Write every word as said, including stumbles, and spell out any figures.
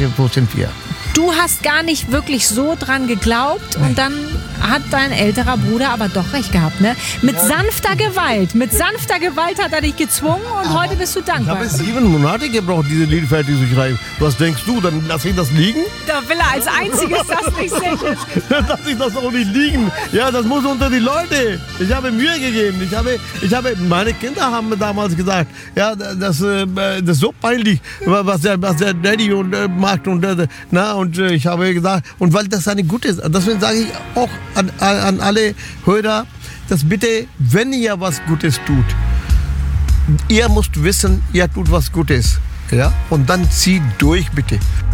heute, wo sind wir? Du hast gar nicht wirklich so dran geglaubt und dann hat dein älterer Bruder aber doch recht gehabt, ne? Mit ja. sanfter Gewalt, mit sanfter Gewalt hat er dich gezwungen und aber heute bist du dankbar. Ich habe sieben Monate gebraucht, diese Lied fertig zu schreiben. Was denkst du, dann lass ich das liegen? Da will er als einziges das nicht sehen. Dann lass ich das auch nicht liegen. Ja, das muss unter die Leute. Ich habe Mühe gegeben. Ich habe, ich habe, meine Kinder haben mir damals gesagt, ja, das, das ist so peinlich, was der, was der Daddy und, äh, macht und, äh, na, und äh, ich habe gesagt, und weil das eine gute ist, deswegen sage ich auch an, an alle Hörer, dass bitte, wenn ihr was Gutes tut, ihr müsst wissen, ihr tut was Gutes, ja, und dann zieht durch, bitte.